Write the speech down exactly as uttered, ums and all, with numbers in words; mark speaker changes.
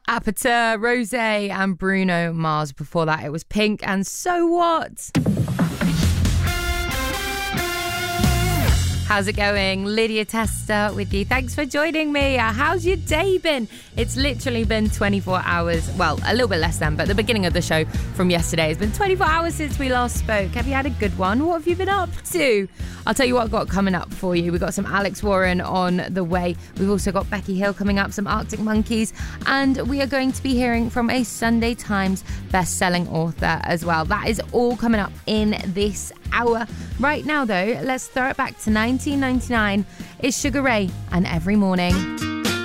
Speaker 1: Apata, Rosé and Bruno Mars. Before that, it was Pink and So What? How's it going? Lydia Testa with you. Thanks for joining me. How's your day been? It's literally been twenty-four hours. Well, a little bit less than, but the beginning of the show from yesterday has been twenty-four hours since we last spoke. Have you had a good one? What have you been up to? I'll tell you what I've got coming up for you. We've got some Alex Warren on the way. We've also got Becky Hill coming up, some Arctic Monkeys, and we are going to be hearing from a Sunday Times best-selling author as well. That is all coming up in this hour. Right now, though, let's throw it back to nineteen ninety-nine. It's Sugar Ray and Every Morning.